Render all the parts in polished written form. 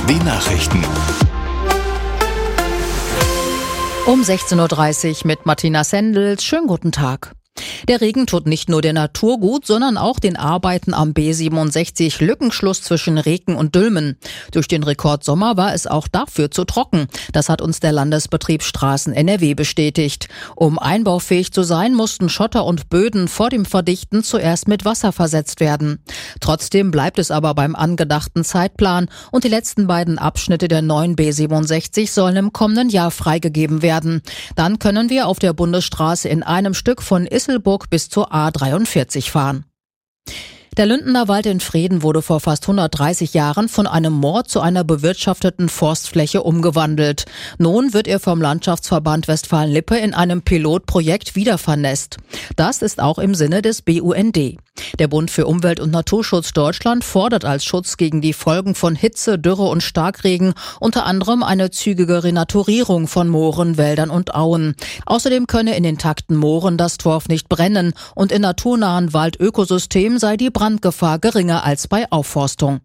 Nachrichten. Um 16.30 Uhr mit Martina Sendels. Schönen guten Tag. Der Regen tut nicht nur der Natur gut, sondern auch den Arbeiten am B67 Lückenschluss zwischen Reken und Dülmen. Durch den Rekordsommer war es auch dafür zu trocken. Das hat uns der Landesbetrieb Straßen NRW bestätigt. Um einbaufähig zu sein, mussten Schotter und Böden vor dem Verdichten zuerst mit Wasser versetzt werden. Trotzdem bleibt es aber beim angedachten Zeitplan und die letzten beiden Abschnitte der neuen B67 sollen im kommenden Jahr freigegeben werden. Dann können wir auf der Bundesstraße in einem Stück von Isselburg bis zur A43 fahren. Der Lündener Wald in Vreden wurde vor fast 130 Jahren von einem Moor zu einer bewirtschafteten Forstfläche umgewandelt. Nun wird er vom Landschaftsverband Westfalen-Lippe in einem Pilotprojekt wiedervernässt. Das ist auch im Sinne des BUND. Der Bund für Umwelt- und Naturschutz Deutschland fordert als Schutz gegen die Folgen von Hitze, Dürre und Starkregen unter anderem eine zügige Renaturierung von Mooren, Wäldern und Auen. Außerdem könne in intakten Mooren das Torf nicht brennen und in naturnahen Waldökosystemen sei die Brandgefahr geringer als bei Aufforstung.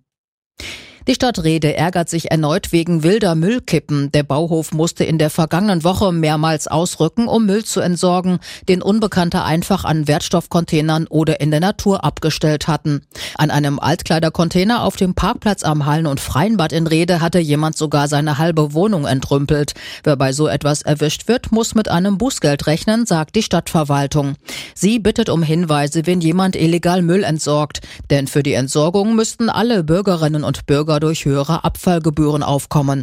Die Stadt Rhede ärgert sich erneut wegen wilder Müllkippen. Der Bauhof musste in der vergangenen Woche mehrmals ausrücken, um Müll zu entsorgen, den Unbekannte einfach an Wertstoffcontainern oder in der Natur abgestellt hatten. An einem Altkleidercontainer auf dem Parkplatz am Hallen- und Freienbad in Rhede hatte jemand sogar seine halbe Wohnung entrümpelt. Wer bei so etwas erwischt wird, muss mit einem Bußgeld rechnen, sagt die Stadtverwaltung. Sie bittet um Hinweise, wenn jemand illegal Müll entsorgt. Denn für die Entsorgung müssten alle Bürgerinnen und Bürger durch höhere Abfallgebühren aufkommen.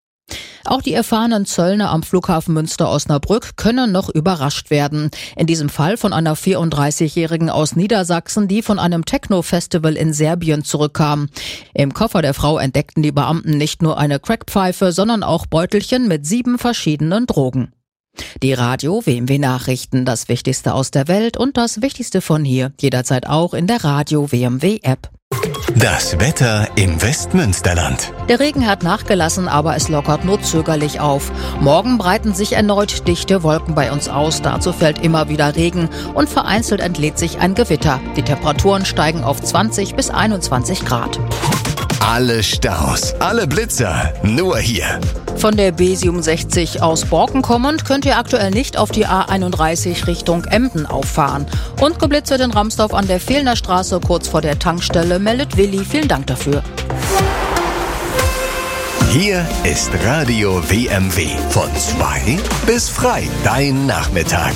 Auch die erfahrenen Zöllner am Flughafen Münster-Osnabrück können noch überrascht werden. In diesem Fall von einer 34-Jährigen aus Niedersachsen, die von einem Techno-Festival in Serbien zurückkam. Im Koffer der Frau entdeckten die Beamten nicht nur eine Crackpfeife, sondern auch Beutelchen mit 7 verschiedenen Drogen. Die Radio WMW Nachrichten, das Wichtigste aus der Welt und das Wichtigste von hier, jederzeit auch in der Radio WMW App. Das Wetter im Westmünsterland. Der Regen hat nachgelassen, aber es lockert nur zögerlich auf. Morgen breiten sich erneut dichte Wolken bei uns aus. Dazu fällt immer wieder Regen und vereinzelt entlädt sich ein Gewitter. Die Temperaturen steigen auf 20 bis 21 Grad. Alle Staus, alle Blitzer, nur hier. Von der B67 aus Borken kommend könnt ihr aktuell nicht auf die A31 Richtung Emden auffahren. Und geblitzt wird in Ramsdorf an der Fehlner Straße kurz vor der Tankstelle, meldet Willi. Vielen Dank dafür. Hier ist Radio WMW. Von 2 bis frei, dein Nachmittag.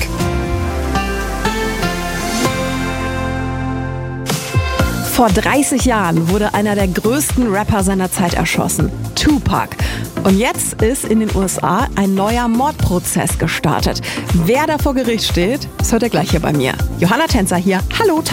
Vor 30 Jahren wurde einer der größten Rapper seiner Zeit erschossen, Tupac. Und jetzt ist in den USA ein neuer Mordprozess gestartet. Wer da vor Gericht steht, das hört ihr gleich hier bei mir. Johanna Tänzer hier. Hallo.